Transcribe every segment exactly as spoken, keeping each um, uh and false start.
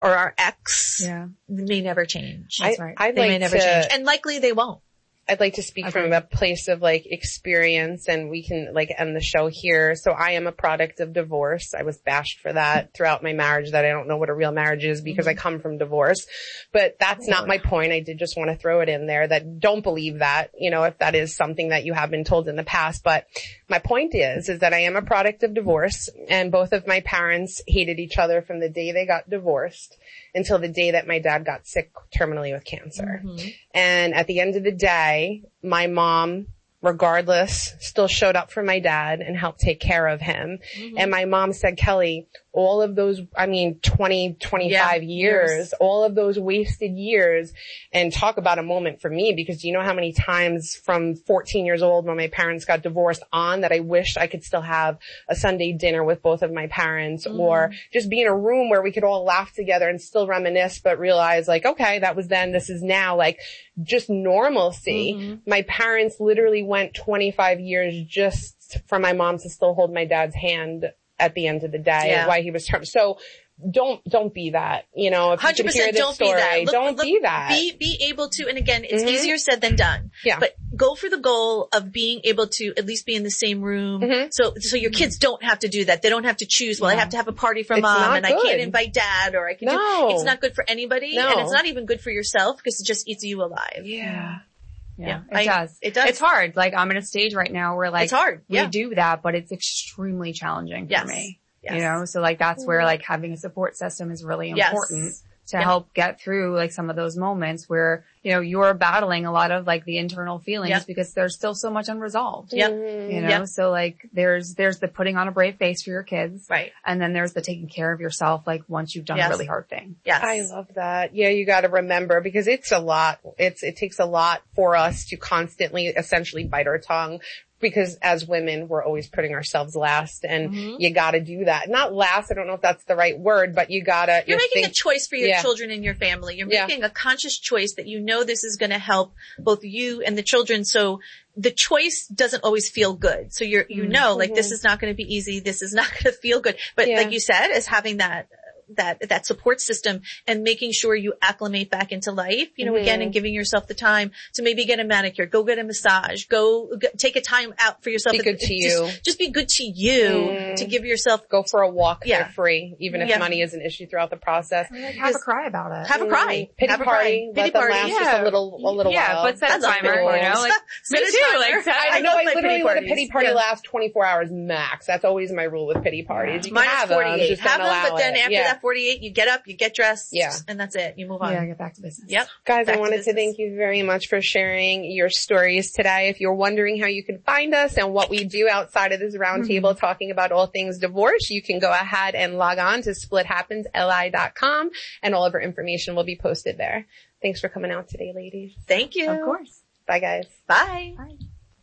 or our ex yeah. may never change. That's I, right. I'd they like may never to, change. And likely they won't. I'd like to speak from a place of like experience, and we can like end the show here. So I am a product of divorce. I was bashed for that throughout my marriage, that I don't know what a real marriage is because mm-hmm. I come from divorce. But that's not my point. I did just want to throw it in there that don't believe that, you know, if that is something that you have been told in the past. But my point is, is that I am a product of divorce, and both of my parents hated each other from the day they got divorced until the day that my dad got sick terminally with cancer. Mm-hmm. And at the end of the day, my mom, regardless, still showed up for my dad and helped take care of him. Mm-hmm. And my mom said, Kelly, all of those, I mean, twenty, twenty-five yeah, years, years, all of those wasted years. And talk about a moment for me, because do you know how many times from fourteen years old when my parents got divorced on that I wished I could still have a Sunday dinner with both of my parents, mm-hmm. or just be in a room where we could all laugh together and still reminisce, but realize like, okay, that was then, this is now, like just normalcy. Mm-hmm. My parents literally went twenty-five years just for my mom to still hold my dad's hand at the end of the day, yeah. why he was termed. So don't, don't be that, you know, if you can hear this don't story, be that. Look, don't look, be that. Be, be able to, and again, it's mm-hmm. easier said than done. Yeah. But go for the goal of being able to at least be in the same room. Mm-hmm. So, so your kids don't have to do that. They don't have to choose, well, yeah. I have to have a party for it's mom and good. I can't invite dad, or I can no. do, it's not good for anybody. No. And it's not even good for yourself because it just eats you alive. Yeah. Yeah, yeah, it I, does. It does. It's hard. Like I'm in a stage right now where like it's hard. we yeah. do that, but it's extremely challenging for yes. me. Yes. You know, so like that's where like having a support system is really important yes. to yep. help get through like some of those moments where, you know, you're battling a lot of like the internal feelings yep. because there's still so much unresolved. Yep. You know, yep. so like there's, there's the putting on a brave face for your kids. Right. And then there's the taking care of yourself like once you've done yes. a really hard thing. Yes. I love that. Yeah, you gotta remember because it's a lot. It's, it takes a lot for us to constantly essentially bite our tongue. Because as women, we're always putting ourselves last, and mm-hmm. you gotta do that. Not last, I don't know if that's the right word, but you gotta. You're making think, a choice for your yeah. children and your family. You're yeah. making a conscious choice that you know this is gonna help both you and the children. So the choice doesn't always feel good. So you're, you know, mm-hmm. like this is not gonna be easy. This is not gonna feel good. But yeah. like you said, is having that, that, that support system and making sure you acclimate back into life, you know, mm-hmm. again, and giving yourself the time to maybe get a manicure, go get a massage, go get, take a time out for yourself. Be good to just, you. Just be good to you mm. to give yourself. Go for a walk yeah. for free, even if yeah. money is an issue throughout the process. Like, have just, a cry about it. Have a cry. Mm. Pity have party. A cry. Pity Let party. them last Yeah. just a little, a little yeah, while. but set a timer, you know, like, me too. Like, I, I know, love I my literally pity let a parties. pity party yeah. last twenty-four hours max. That's always my rule with pity parties. You Mine can is have forty-eight. them, just have don't them, allow but then it. after yeah. that forty-eight, you get up, you get dressed, yeah. and that's it. You move on. Yeah, get back to business. Yep. Guys, back I wanted to, to thank you very much for sharing your stories today. If you're wondering how you can find us and what we do outside of this roundtable mm-hmm. talking about all things divorce, you can go ahead and log on to split happens L I dot com, and all of our information will be posted there. Thanks for coming out today, ladies. Thank you. Of course. Bye, guys. Bye. Bye.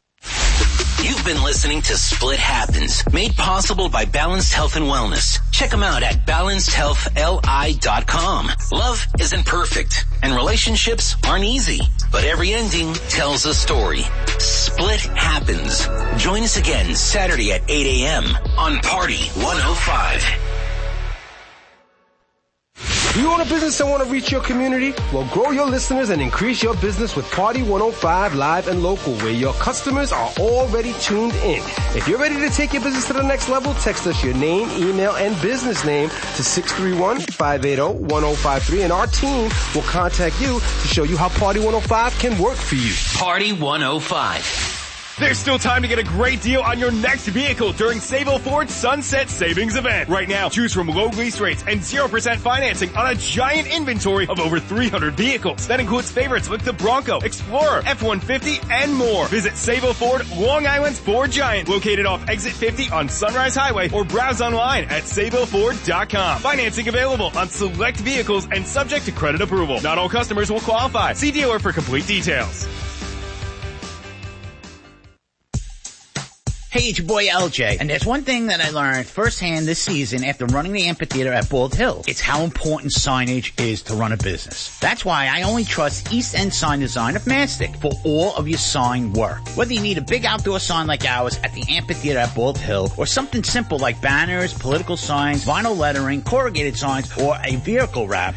You've been listening to Split Happens, made possible by Balanced Health and Wellness. Check them out at balanced health L I dot com. Love isn't perfect, and relationships aren't easy, but every ending tells a story. Split Happens. Join us again Saturday at eight a.m. on Party one oh five. Do you own a business and want to reach your community? Well, grow your listeners and increase your business with Party one oh five Live and Local, where your customers are already tuned in. If you're ready to take your business to the next level, text us your name, email, and business name to six three one, five eight zero, one zero five three, and our team will contact you to show you how Party one oh five can work for you. Party one oh five. There's still time to get a great deal on your next vehicle during Savo Ford's Sunset Savings Event. Right now, choose from low lease rates and zero percent financing on a giant inventory of over three hundred vehicles. That includes favorites like the Bronco, Explorer, F one fifty, and more. Visit Savo Ford, Long Island's Ford Giant, located off Exit fifty on Sunrise Highway, or browse online at savo ford dot com. Financing available on select vehicles and subject to credit approval. Not all customers will qualify. See dealer for complete details. Hey, it's your boy L J, and there's one thing that I learned firsthand this season after running the amphitheater at Bald Hill. It's how important signage is to run a business. That's why I only trust East End Sign Design of Mastic for all of your sign work. Whether you need a big outdoor sign like ours at the amphitheater at Bald Hill, or something simple like banners, political signs, vinyl lettering, corrugated signs, or a vehicle wrap,